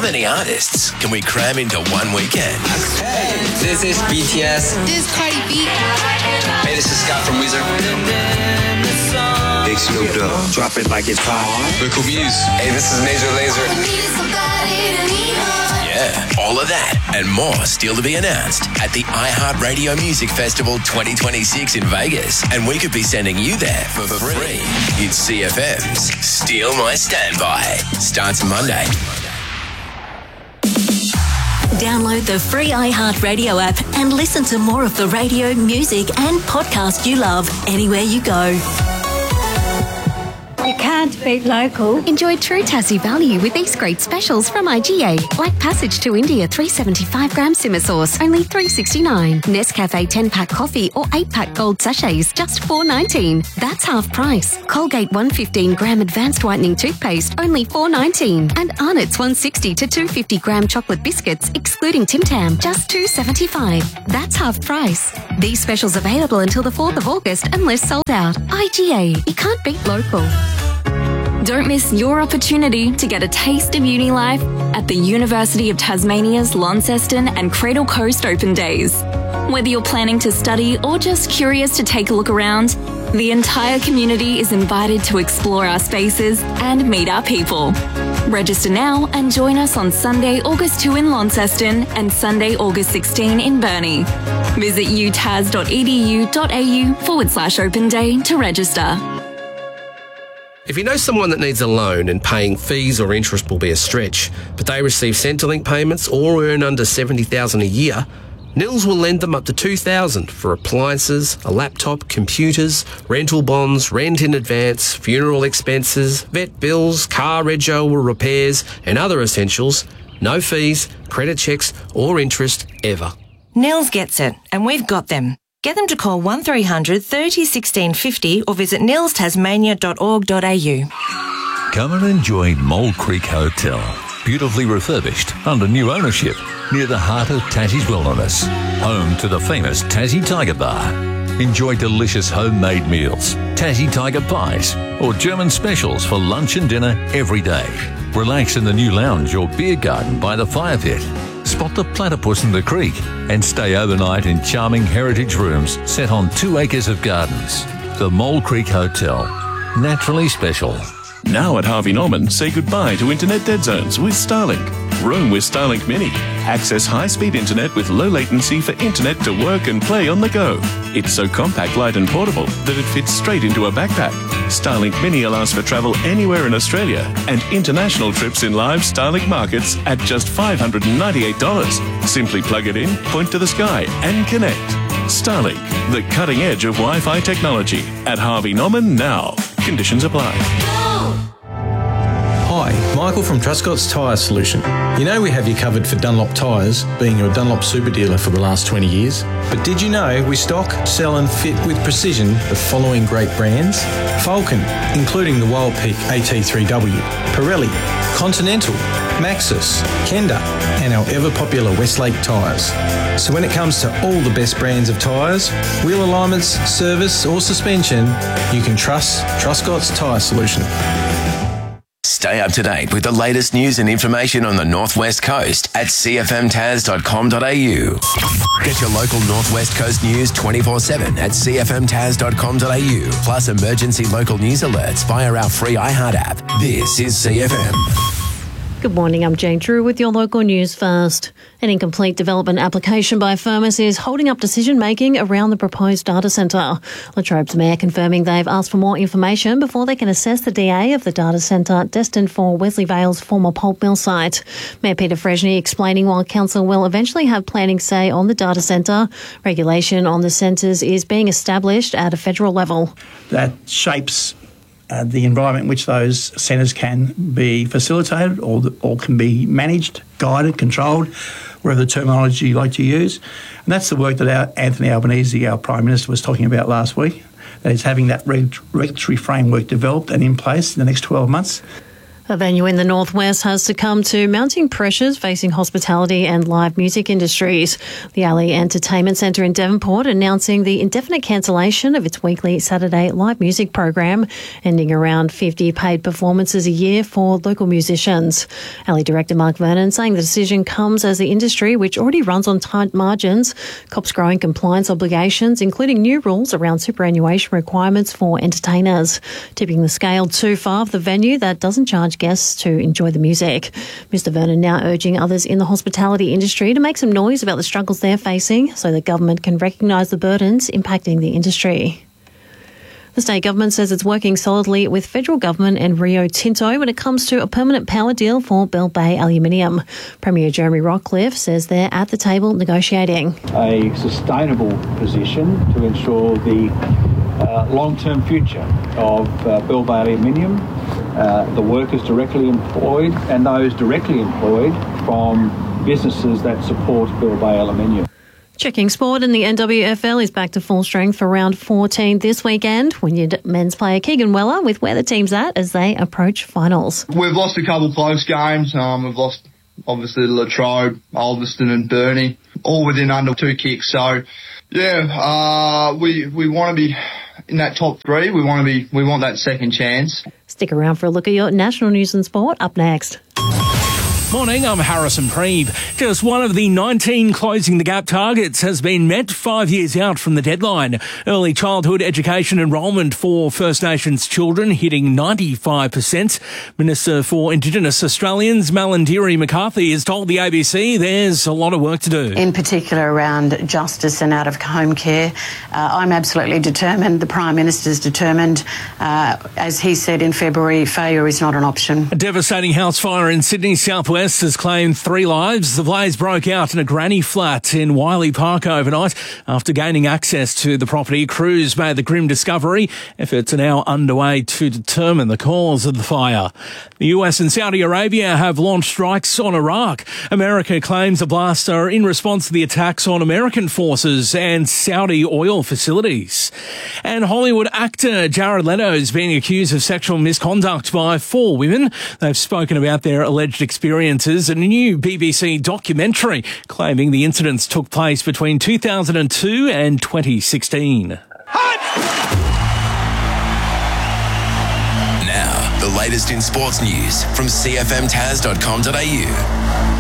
How many artists can we cram into one weekend? Hey, this is BTS. This is Cardi B. Hey, this is Scott from Weezer. Big Snoop Dogg. Drop it like it's hot. Lyrical Muse. Hey, this is Major Lazer. Yeah, all of that and more still to be announced at the iHeartRadio Music Festival 2026 in Vegas. And we could be sending you there for free. It's CFM's Steal My Standby. Starts Monday. Download the free iHeartRadio app and listen to more of the radio, music and podcast you love anywhere you go. You can't beat local. Enjoy true Tassie value with these great specials from IGA. Black Passage to India 375 gram simmer sauce, only $3.69. Nescafe 10-pack coffee or 8-pack gold sachets, just $4.19. That's half price. Colgate 115 gram advanced whitening toothpaste, only $4.19. And Arnott's 160 to 250 gram chocolate biscuits, excluding Tim Tam, just $2.75. That's half price. These specials available until the 4th of August unless sold out. IGA. You can't beat local. Don't miss your opportunity to get a taste of uni life at the University of Tasmania's Launceston and Cradle Coast Open Days. Whether you're planning to study or just curious to take a look around, the entire community is invited to explore our spaces and meet our people. Register now and join us on Sunday, August 2 in Launceston and Sunday, August 16 in Burnie. Visit utas.edu.au/open day to register. If you know someone that needs a loan and paying fees or interest will be a stretch, but they receive Centrelink payments or earn under $70,000 a year, Nils will lend them up to $2,000 for appliances, a laptop, computers, rental bonds, rent in advance, funeral expenses, vet bills, car rego or repairs and other essentials. No fees, credit checks or interest ever. Nils gets it, and we've got them. Get them to call 1300 30 16 50 or visit nilstasmania.org.au. Come and enjoy Mole Creek Hotel. Beautifully refurbished, under new ownership, near the heart of Tassie's wilderness. Home to the famous Tassie Tiger Bar. Enjoy delicious homemade meals, Tassie Tiger pies, or German specials for lunch and dinner every day. Relax in the new lounge or beer garden by the fire pit. Spot the platypus in the creek and stay overnight in charming heritage rooms set on 2 acres of gardens. The Mole Creek Hotel. Naturally special. Now at Harvey Norman, say goodbye to internet dead zones with Starlink. Roam with Starlink Mini. Access high-speed internet with low latency for internet to work and play on the go. It's so compact, light and portable that it fits straight into a backpack. Starlink Mini allows for travel anywhere in Australia and international trips in live Starlink markets at just $598. Simply plug it in, point to the sky and connect. Starlink, the cutting edge of Wi-Fi technology. At Harvey Norman now. Conditions apply. Hi, Michael from Truscott's Tyre Solution. You know we have you covered for Dunlop tyres, being your Dunlop super dealer for the last 20 years. But did you know we stock, sell and fit with precision the following great brands? Falcon, including the Wild Peak AT3W, Pirelli, Continental, Maxxis, Kenda and our ever-popular Westlake tyres. So when it comes to all the best brands of tyres, wheel alignments, service or suspension, you can trust Truscott's Tyre Solution. Stay up to date with the latest news and information on the Northwest Coast at cfmtas.com.au. Get your local Northwest Coast news 24/7 at cfmtas.com.au. Plus emergency local news alerts via our free iHeart app. This is CFM. Good morning, I'm Jane Drew with your local news first. An incomplete development application by Firmus is holding up decision-making around the proposed data centre. Latrobe's Mayor confirming they've asked for more information before they can assess the DA of the data centre destined for Wesley Vale's former pulp mill site. Mayor Peter Freshney explaining while Council will eventually have planning say on the data centre, regulation on the centres is being established at a federal level. That shapes the environment in which those centres can be facilitated or can be managed, guided, controlled, whatever the terminology you like to use. And that's the work that Anthony Albanese, our Prime Minister, was talking about last week, that is having that regulatory framework developed and in place in the next 12 months. A venue in the northwest has succumbed to mounting pressures facing hospitality and live music industries. The Alley Entertainment Centre in Devonport announcing the indefinite cancellation of its weekly Saturday live music program, ending around 50 paid performances a year for local musicians. Alley director Mark Vernon saying the decision comes as the industry, which already runs on tight margins, cops growing compliance obligations, including new rules around superannuation requirements for entertainers, tipping the scale too far of the venue that doesn't charge guests to enjoy the music. Mr Vernon now urging others in the hospitality industry to make some noise about the struggles they're facing so the government can recognise the burdens impacting the industry. The state government says it's working solidly with federal government and Rio Tinto when it comes to a permanent power deal for Bell Bay Aluminium. Premier Jeremy Rockcliffe says they're at the table negotiating. A sustainable position to ensure the long-term future of Bell Bay Aluminium, the workers directly employed and those directly employed from businesses that support Bell Bay Aluminium. Checking sport, and the NWFL is back to full strength for round 14 this weekend. Wynyard men's player Keegan Weller with where the team's at as they approach finals. We've lost a couple close games. We've lost obviously Latrobe, Ulverston and Burnie, all within under 2 kicks. So yeah, we want to be in that top 3. We want that second chance. Stick around for a look at your national news and sport up next. Morning, I'm Harrison Preeve. Just one of the 19 Closing the Gap targets has been met 5 years out from the deadline. Early childhood education enrolment for First Nations children hitting 95%. Minister for Indigenous Australians, Malandiri McCarthy, has told the ABC there's a lot of work to do. In particular around justice and out-of-home care. I'm absolutely determined. The Prime Minister's determined. As he said in February, failure is not an option. A devastating house fire in Sydney southwest has claimed 3 lives. The blaze broke out in a granny flat in Wiley Park overnight. After gaining access to the property, crews made the grim discovery. Efforts are now underway to determine the cause of the fire. The US and Saudi Arabia have launched strikes on Iraq. America claims the blasts are in response to the attacks on American forces and Saudi oil facilities. And Hollywood actor Jared Leto is being accused of sexual misconduct by 4 women. They've spoken about their alleged experiences in a new BBC documentary claiming the incidents took place between 2002 and 2016. Now, the latest in sports news from cfmtaz.com.au.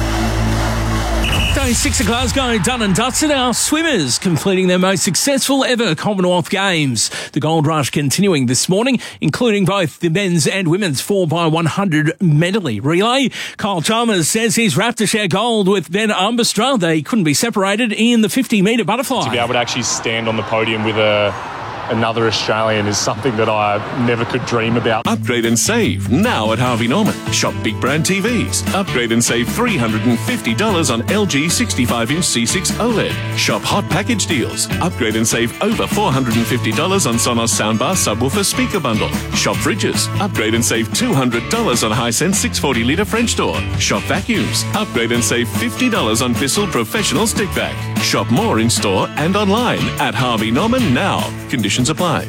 Day 6 of Glasgow done and dusted. Our swimmers completing their most successful ever Commonwealth Games. The gold rush continuing this morning, including both the men's and women's 4x100 medley relay. Kyle Chalmers says he's wrapped to share gold with Ben Armbruster. They couldn't be separated in the 50-metre butterfly. To be able to actually stand on the podium with another Australian is something that I never could dream about. Upgrade and save now at Harvey Norman. Shop big brand TVs. Upgrade and save $350 on LG 65-inch C6 OLED. Shop hot package deals. Upgrade and save over $450 on Sonos soundbar subwoofer speaker bundle. Shop fridges. Upgrade and save $200 on Hisense 640-litre French door. Shop vacuums. Upgrade and save $50 on Bissell Professional Stick Vac. Shop more in store and online at Harvey Norman now. Conditions apply.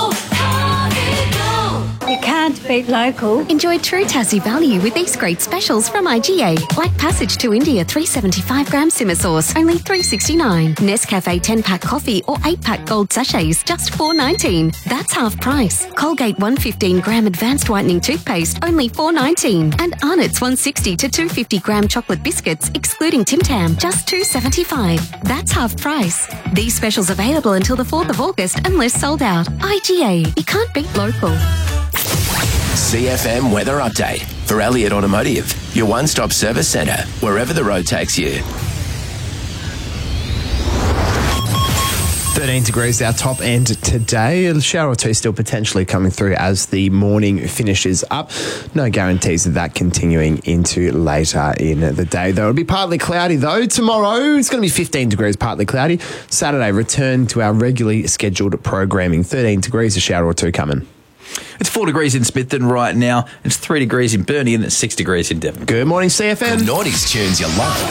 You can't beat local. Enjoy true Tassie value with these great specials from IGA. Black Passage to India 375-gram simmer sauce, only $3.69. Nescafe 10-pack coffee or 8-pack gold sachets, just $4.19. That's half price. Colgate 115-gram advanced whitening toothpaste, only $4.19. And Arnott's 160 to 250-gram chocolate biscuits, excluding Tim Tam, just $2.75. That's half price. These specials available until the 4th of August unless sold out. IGA. You can't beat local. CFM Weather Update for Elliott Automotive, your one-stop service centre, wherever the road takes you. 13 degrees our top end today. A shower or two still potentially coming through as the morning finishes up. No guarantees of that continuing into later in the day, though. It'll be partly cloudy, though. Tomorrow, it's going to be 15 degrees, partly cloudy. Saturday, return to our regularly scheduled programming. 13 degrees, a shower or two coming. It's 4 degrees in Smithton right now. It's 3 degrees in Burnie and it's 6 degrees in Devon. Good morning, CFM. The Naughties tunes you love.